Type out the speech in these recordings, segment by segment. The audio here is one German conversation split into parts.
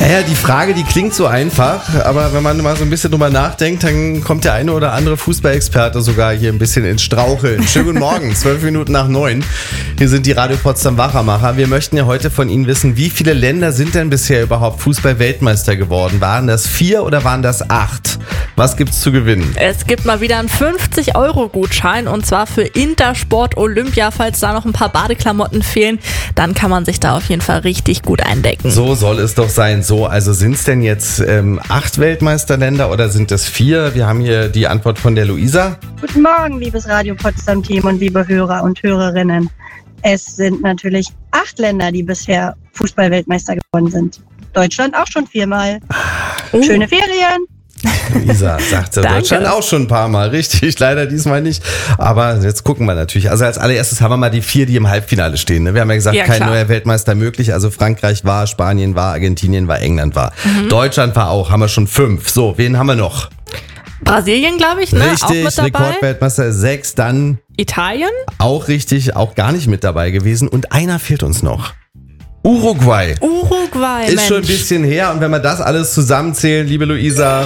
Naja, die Frage, die klingt so einfach, aber wenn man mal so ein bisschen drüber nachdenkt, dann kommt der eine oder andere Fußballexperte sogar hier ein bisschen ins Straucheln. Schönen guten Morgen, 8:12. Hier sind die Radio Potsdam Wachermacher. Wir möchten ja heute von Ihnen wissen, wie viele Länder sind denn bisher überhaupt Fußball-Weltmeister geworden? Waren das 4 oder waren das 8? Was gibt's zu gewinnen? Es gibt mal wieder einen 50-Euro-Gutschein und zwar für Intersport Olympia. Falls da noch ein paar Badeklamotten fehlen, dann kann man sich da auf jeden Fall richtig gut eindecken. So soll es doch sein. So, also sind es denn jetzt 8 Weltmeisterländer oder sind es 4? Wir haben hier die Antwort von der Luisa. Guten Morgen, liebes Radio Potsdam-Team und liebe Hörer und Hörerinnen. Es sind natürlich 8 Länder, die bisher Fußball-Weltmeister geworden sind. Deutschland auch schon 4-mal. Schöne Ferien! Luisa sagte Deutschland auch schon ein paar Mal, richtig, leider diesmal nicht. Aber jetzt gucken wir natürlich. Also als allererstes haben wir mal die 4, die im Halbfinale stehen. Ne? Wir haben ja gesagt, kein neuer Weltmeister möglich. Also Frankreich war, Spanien war, Argentinien war, England war. Deutschland war auch, haben wir schon 5. So, wen haben wir noch? Brasilien, glaube ich, ne? Richtig, auch mit dabei. Rekordweltmeister 6, dann Italien? Auch richtig, auch gar nicht mit dabei gewesen. Und einer fehlt uns noch. Uruguay. Mensch. Ist schon ein bisschen her und wenn wir das alles zusammenzählen, liebe Luisa,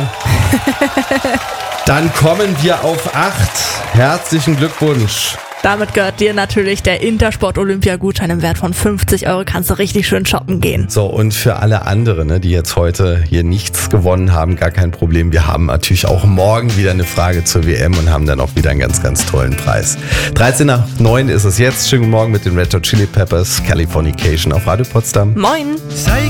dann kommen wir auf 8. Herzlichen Glückwunsch. Damit gehört dir natürlich der Intersport Olympia-Gutschein im Wert von 50 Euro. Kannst du richtig schön shoppen gehen. So, und für alle anderen, ne, die jetzt heute hier nichts gewonnen haben, gar kein Problem. Wir haben natürlich auch morgen wieder eine Frage zur WM und haben dann auch wieder einen ganz, ganz tollen Preis. 8:13 ist es jetzt. Schönen guten Morgen mit den Red Hot Chili Peppers, Californication auf Radio Potsdam. Moin.